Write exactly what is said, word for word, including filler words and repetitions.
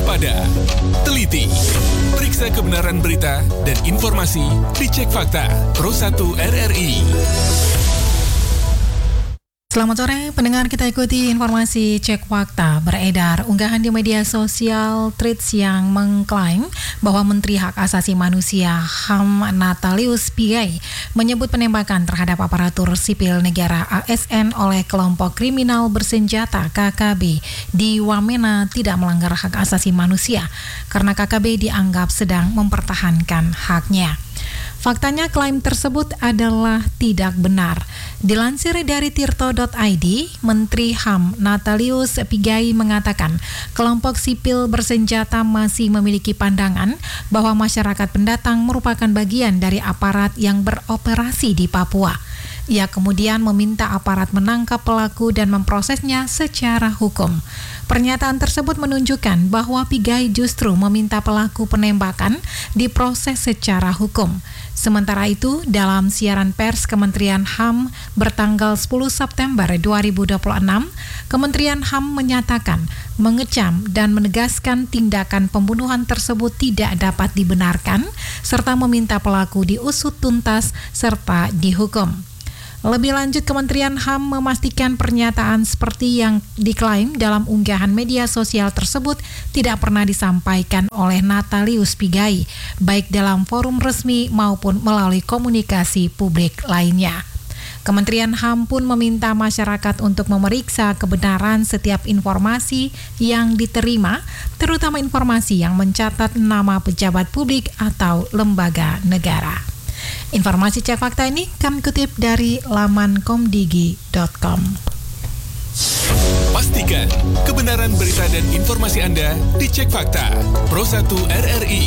waspada, teliti, periksa kebenaran berita dan informasi, dicek fakta. Pro satu R R I. Selamat sore, pendengar, kita ikuti informasi Cek Fakta. Beredar unggahan di media sosial Threads yang mengklaim bahwa Menteri Hak Asasi Manusia H A M Natalius Pigai menyebut penembakan terhadap aparatur sipil negara A S N oleh kelompok kriminal bersenjata K K B di Wamena tidak melanggar hak asasi manusia karena K K B dianggap sedang mempertahankan haknya. Faktanya klaim tersebut adalah tidak benar. Dilansir dari tirto titik i d, Menteri H A M Natalius Pigai mengatakan kelompok sipil bersenjata masih memiliki pandangan bahwa masyarakat pendatang merupakan bagian dari aparat yang beroperasi di Papua. Ia kemudian meminta aparat menangkap pelaku dan memprosesnya secara hukum. Pernyataan tersebut menunjukkan bahwa Pigai justru meminta pelaku penembakan diproses secara hukum. Sementara itu, dalam siaran pers Kementerian H A M bertanggal sepuluh September dua ribu dua puluh enam, Kementerian H A M menyatakan mengecam dan menegaskan tindakan pembunuhan tersebut tidak dapat dibenarkan, serta meminta pelaku diusut tuntas serta dihukum. Lebih lanjut, Kementerian H A M memastikan pernyataan seperti yang diklaim dalam unggahan media sosial tersebut tidak pernah disampaikan oleh Natalius Pigai, baik dalam forum resmi maupun melalui komunikasi publik lainnya. Kementerian H A M pun meminta masyarakat untuk memeriksa kebenaran setiap informasi yang diterima, terutama informasi yang mencatat nama pejabat publik atau lembaga negara. Informasi Cek Fakta ini kami kutip dari laman komdigi titik com. Pastikan kebenaran berita dan informasi Anda dicek fakta. Pro satu R R I.